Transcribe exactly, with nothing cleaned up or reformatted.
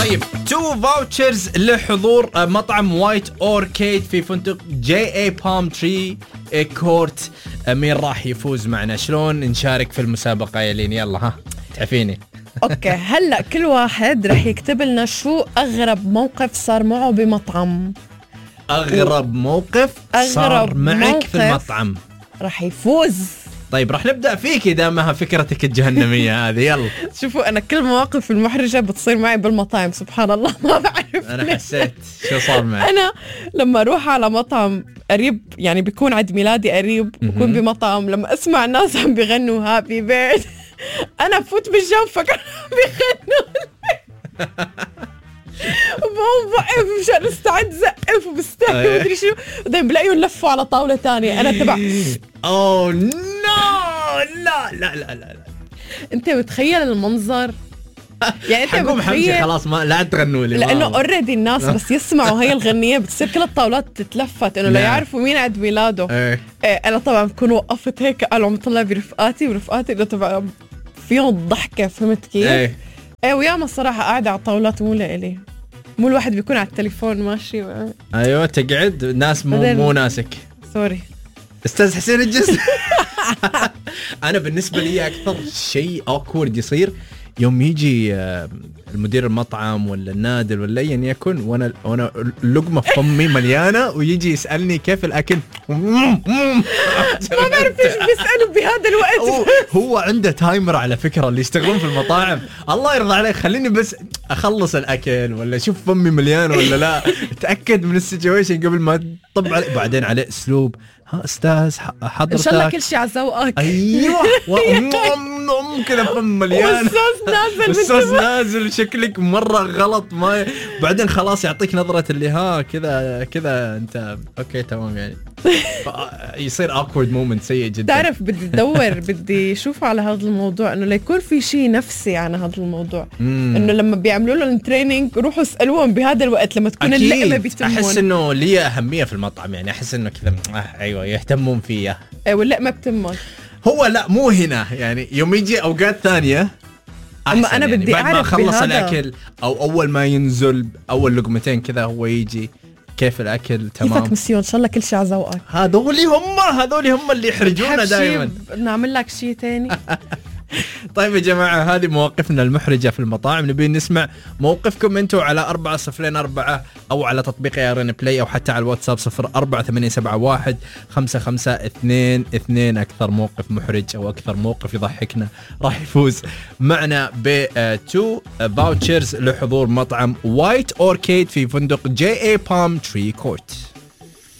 طيب تو فاوتشرز لحضور مطعم وايت اوركيد في فندق جي اي بالم تري كورت. مين راح يفوز معنا؟ شلون نشارك في المسابقة يا لين؟ يلا ها تعرفيني. اوكي هلا كل واحد رح يكتب لنا شو اغرب موقف صار معه بمطعم. اغرب موقف صار أغرب معك موقف في المطعم رح يفوز. طيب راح نبدأ فيك دامها فكرتك الجهنمية هذه. يلا شوفوا انا كل مواقف المحرجة بتصير معي بالمطاعم سبحان الله ما بعرف. انا حسيت شو صار معك. انا لما اروح على مطعم قريب يعني بيكون عيد ميلادي قريب بكون بمطعم لما اسمع الناس عم بيغنوا هابي بيرث انا بفوت بالجو فكر بيغنوا وبقوم بوقف مشان استعد زقف وبستحي ومدري شو بعدين بلاقيهم لفوا على طاولة تانية انا تبع اوه نو لا لا لا لا انت متخيل المنظر يعني انت حقوم حمشي متخيل خلاص ما لا تغنوا لي لانه اوريدي الناس بس يسمعوا هي الغنية بتصير كل الطاولات تتلفت انه لا يعرفوا مين عيد ميلاده. ايه. ايه انا طبعا بكون وقفت هيك قالوا عم طلع برفقاتي ورفقاتي انه تبع فيهم الضحكة فهمت كيف؟ ايه ايه وياما الصراحة قاعدة على الطاولات مو لإلي مو الواحد بيكون على التليفون ماشي و... ايوه تقعد ناس مو بعدين- مو ناسك. سوري استاذ حسين الجسم. انا بالنسبه لي اكثر شيء اوكورد يصير يوم يجي آه، المدير المطعم ولا النادل ولا ايا يكن وانا وانا اللقمه في فمي مليانه ويجي يسالني كيف الاكل. ما بعرف ايش بيسألوا بهذا الوقت. هو, هو عنده تايمر على فكره اللي يشتغلون في المطاعم. الله يرضى عليك خليني بس اخلص الاكل ولا شوف فمي مليان ولا لا. تاكد من السيتويشن قبل ما تطب عليه. بعدين عليه اسلوب ها استاذ حضرتك ان شاء الله كل شيء على ذوقك. ايوه و- كذا فم مليان والصوص نازل الصوص بالتبع. نازل شكلك مره غلط. ما بعدين خلاص يعطيك نظره اللي ها كذا كذا انت اوكي تمام يعني. يصير awkward moment سيء جدا. تعرف بدي ادور بدي اشوف على هذا الموضوع انه ليكون في شيء نفسي عن هذا الموضوع. انه لما بيعملوا لهم تريننج روحوا اسالوهم بهذا الوقت لما تكون اللقمه بيتمون. احس انه ليه اهميه في المطعم يعني احس انه كذا آه ايوه يهتمون فيها. ايه واللقمه بتمون. هو لا مو هنا يعني يوم يجي اوقات ثانيه اما انا يعني بدي بعد ما اعرف خلص بهذا. الاكل او اول ما ينزل اول لقمتين كذا هو يجي كيف الاكل تمام. كيفك مسيو ان شاء الله كل شيء على ذوقك. هذول هم هذول هم اللي يحرجونا دائما. نعمل لك شيء ثاني. طيب يا جماعة هذه مواقفنا المحرجة في المطاعم. نبي نسمع موقفكم انتم على أربعة صفرين أربعة أو على تطبيق يارين بلاي أو حتى على الواتساب صفر أربعة ثمانية سبعة واحد خمسة خمسة اثنين اثنين. أكثر موقف محرج أو أكثر موقف يضحكنا راح يفوز معنا ب تو فاوتشرز لحضور مطعم وايت اوركيد في فندق جي اي بالم تري كورت.